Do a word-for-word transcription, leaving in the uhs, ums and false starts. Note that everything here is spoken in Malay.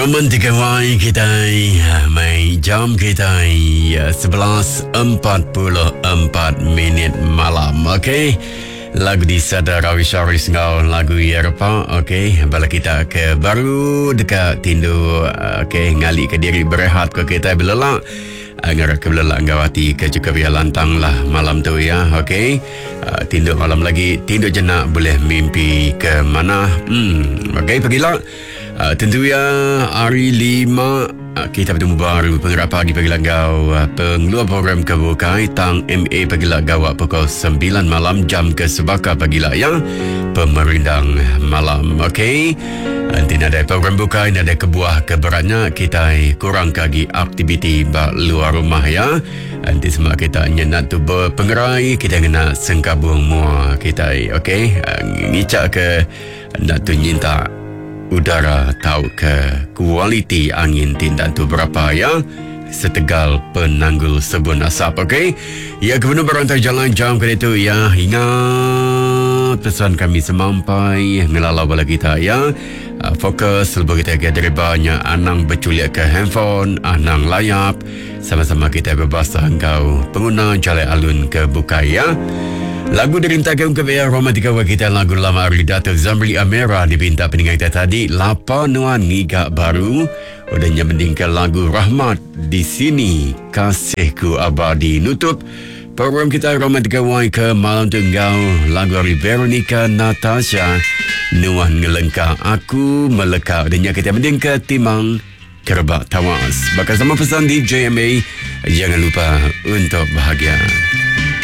Romantika Wai kita mai jam kita sebelas empat puluh empat minit malam. Okey. Lagu di Sada Rawi Syaris ngau lagu Eropa. Okey, bala kita ke baru dekat tindu. Okey, ngali ke diri berehat ke kita belelak. Ngarak ke belelak ngawati ke juga biar lantang lah malam tu ya. Okey. Uh, tindu malam lagi, tindu jenak boleh mimpi ke mana. Hmm, okey, pergilah. Uh, tentu ya hari lima uh, kita bertemu baru pengerak pagi pagi langau uh, pengeluar program kebukai tang M A pagi langau pukul sembilan malam jam ke sebaka pagi yang pemerindang malam. Okey, nanti ada program bukai, ada kebuah keberatnya kita kurang kagi aktiviti ba luar rumah ya. Nanti semua kita nyenat tu berpengerai kita kena sengkabung mua kita. Okey, uh, ngicak ke nak tu nyinta udara tahu ke kualiti angin tindak tu berapa ya setegal penanggul sebun asap. Okey, ya gubernur berantai jalan jam ke itu ya, ingat pesan kami semampai ngelalau bala kita ya. Uh, fokus lebih kita ke dari banyak anang berculiak ke handphone anang layap sama-sama kita berbahasa engkau pengguna jalan alun ke bukai ya. Lagu dirintakan ke biar romantika wa kita lagu lama dari Dato' Zamri Amera dipinta pendengar kita tadi Lapa Nuan Ngiga Baru udahnya mendingkan lagu Rahmat di sini Kasihku Abadi nutup program kita romantika wa ke malam tunggal lagu dari Veronica Natasha Nuan Ngelengka Aku Meleka udahnya kita mendingkan timang Kerbak Tawas bakal sama pesan di J M A jangan lupa untuk bahagia.